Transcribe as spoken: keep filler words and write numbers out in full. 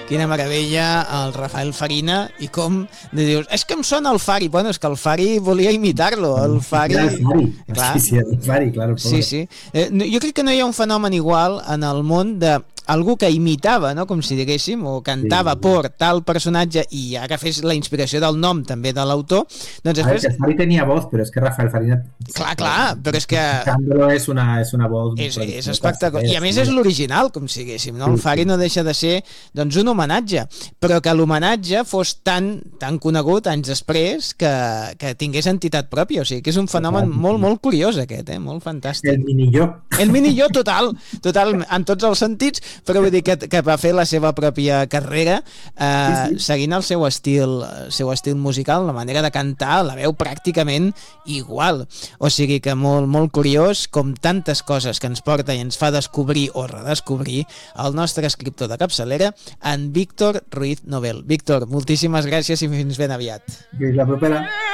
quina meravella, el Rafael Farina, i com dius, és que em sona el Fari. Bueno, és que el Fari volia imitar-lo. El Fari... El Fari. Clar. Sí, sí, el Fari, claro. Sí, sí. Eh, jo crec que no hi ha un fenomen igual en el món de algú que imitava, no? Com si diguéssim, o cantava sí. per tal personatge i agafés la inspiració del nom també de l'autor, doncs després... A ver, Fari tenia voz, però és que Rafael Farina... Clar, clar, però és que... Cantándolo és una, és una voz... És, és espectacular. I a més és l'original, com si diguéssim, no? El Fari no deixa de ser, doncs, un homenatge, però que l'homenatge fos tan, tan conegut anys després que, que tingués entitat pròpia, o sigui, que és un fenomen molt, molt curiós aquest, eh? Molt fantàstic. El mini-jo. El mini-jo, total, total, en tots els sentits, però vull dir que, que va fer la seva pròpia carrera eh, sí, sí. seguint el seu estil, el seu estil musical, la manera de cantar, la veu pràcticament igual. O sigui que molt, molt curiós, com tantes coses que ens porta i ens fa descobrir o redescobrir el nostre escriptor de capçalera, en Víctor Ruiz Nobel. Víctor, moltíssimes gràcies i fins ben aviat. Fins la propera.